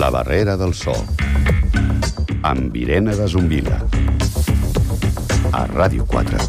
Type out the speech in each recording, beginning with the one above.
La barrera del so. Amb Irene de Zumbila. A Ràdio 4.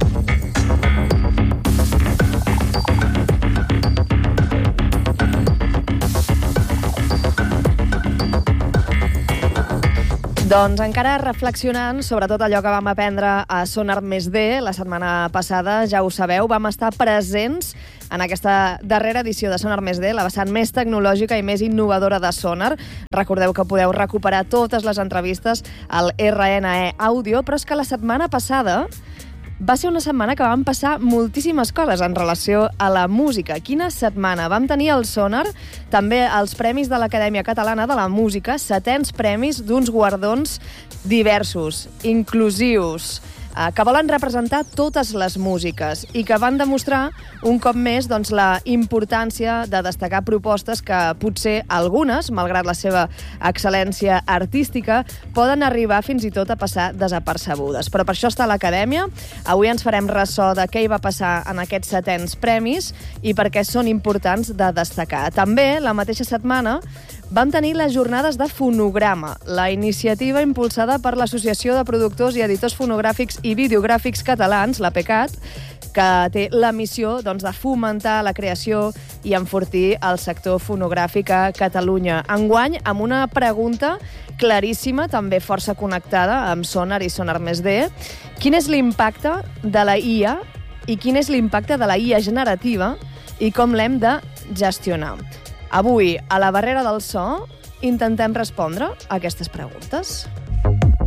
Doncs encara reflexionant sobre tot allò que vam aprendre a Sonar Més D la setmana passada, ja ho sabeu, vam estar presents en aquesta darrera edició de Sonar Més D, la vessant més tecnològica i més innovadora de Sonar. Recordeu que podeu recuperar totes les entrevistes al RNE Àudio, però és que la setmana passada va ser una setmana que van passar moltíssimes coses en relació a la música. Quina setmana! Vam tenir al Sonar també els Premis de l'Acadèmia Catalana de la Música, 7ens premis d'uns guardons diversos, inclusius, que volen representar totes les músiques i que van demostrar un cop més doncs, la importància de destacar propostes que potser algunes, malgrat la seva excel·lència artística, poden arribar fins i tot a passar desapercebudes. Però per això està l'Acadèmia. Avui ens farem ressò de què hi va passar en aquests 7ens premis i per què són importants de destacar. També, la mateixa setmana, vam tenir les jornades de Fonograma, la iniciativa impulsada per l'Associació de Productors i Editors Fonogràfics i Videogràfics Catalans, la PECAT, que té la missió doncs, de fomentar la creació i enfortir el sector fonogràfic a Catalunya. Enguany, amb una pregunta claríssima, també força connectada amb Sonar i Sonar Més D. Quin és l'impacte de la IA i quin és l'impacte de la IA generativa i com l'hem de gestionar? Avui, a la barrera del so, intentem respondre a aquestes preguntes.